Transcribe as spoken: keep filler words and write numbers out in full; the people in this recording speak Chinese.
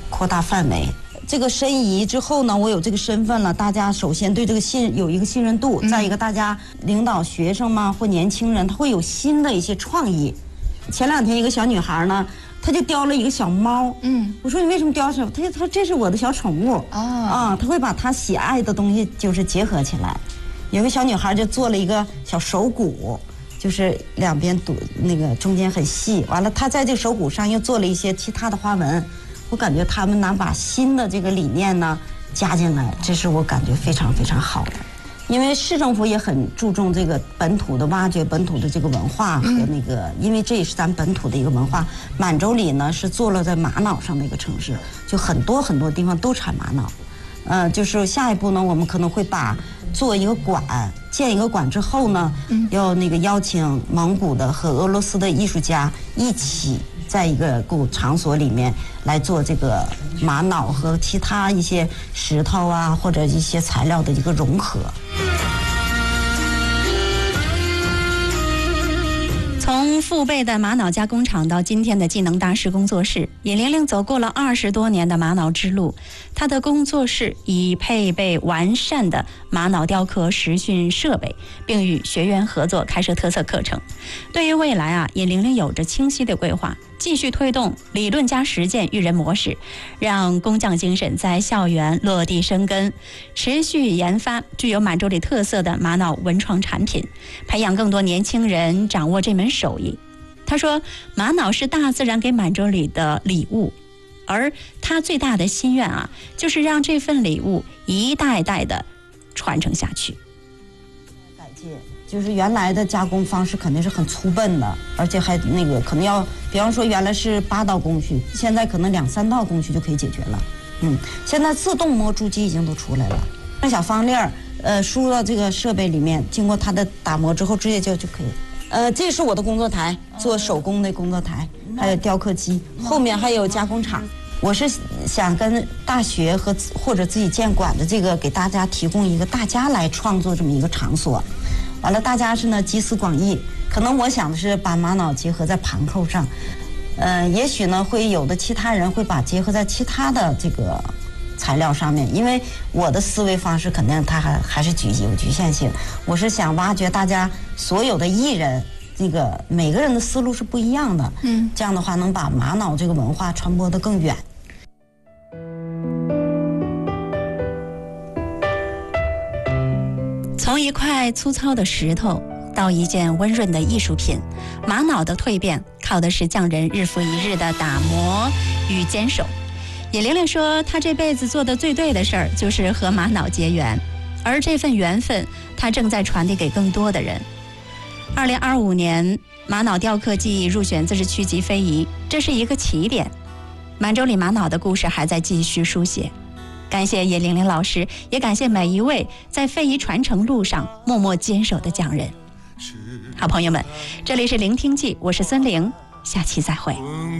扩大范围。这个申遗之后呢，我有这个身份了，大家首先对这个信有一个信任度，再一个大家领导学生嘛或年轻人，他会有新的一些创意。前两天一个小女孩呢，她就叼了一个小猫，嗯，我说你为什么叼什么？她她这是我的小宠物啊啊，她会把她喜爱的东西就是结合起来。有个小女孩就做了一个小手鼓，就是两边堵那个中间很细，完了她在这个手鼓上又做了一些其他的花纹。我感觉他们能把新的这个理念呢加进来，这是我感觉非常非常好的。因为市政府也很注重这个本土的挖掘本土的这个文化和那个，因为这也是咱本土的一个文化。满洲里呢是坐落在玛瑙上的一个城市，就很多很多地方都产玛瑙。呃，就是下一步呢，我们可能会把做一个馆，建一个馆之后呢，要那个邀请蒙古的和俄罗斯的艺术家一起。在一个古场所里面来做这个玛瑙和其他一些石头啊或者一些材料的一个融合。 从父辈的玛瑙加工厂到今天的技能大师工作室，尹玲玲走过了二十多年的玛瑙之路。她的工作室已配备完善的玛瑙雕刻实训设备，并与学员合作开设特色课程。对于未来啊，尹玲玲有着清晰的规划，继续推动理论加实践育人模式，让工匠精神在校园落地生根，持续研发具有满洲里特色的玛瑙文创产品，培养更多年轻人掌握这门手艺。他说，玛瑙是大自然给满洲里的礼物，而他最大的心愿啊，就是让这份礼物一代代的传承下去。 改进就是原来的加工方式肯定是很粗笨的，而且还那个可能要，比方说原来是八道工序，现在可能两三道工序就可以解决了。嗯，现在自动磨珠机已经都出来了，那小方粒儿，呃，输入到这个设备里面，经过它的打磨之后，直接就就可以。呃，这是我的工作台，做手工的工作台，还有雕刻机，后面还有加工厂。我是想跟大学和或者自己建馆的这个给大家提供一个大家来创作这么一个场所。完了，大家是呢集思广益，可能我想的是把玛瑙结合在盘扣上，呃，也许呢会有的其他人会把结合在其他的这个材料上面，因为我的思维方式肯定它还还是局有局限性。我是想挖掘大家所有的艺人，这个每个人的思路是不一样的，嗯，这样的话能把玛瑙这个文化传播得更远。 从一块粗糙的石头到一件温润的艺术品，玛瑙的蜕变靠的是匠人日复一日的打磨与坚守。尹玲玲说，她这辈子做的最对的事儿就是和玛瑙结缘，而这份缘分她正在传递给更多的人。二零二五年玛瑙雕刻技艺入选自治区级非遗，这是一个起点，满洲里玛瑙的故事还在继续书写。感谢叶玲玲老师，也感谢每一位在非遗传承路上默默坚守的匠人。好朋友们，这里是聆听记，我是孙玲，下期再会。